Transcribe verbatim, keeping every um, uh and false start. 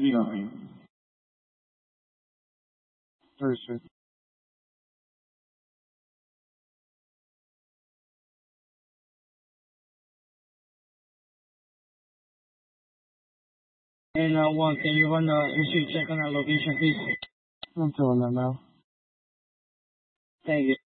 three okay. Perfect. And uh, one, can you run the issue check on our location, please? Until now. Thank you.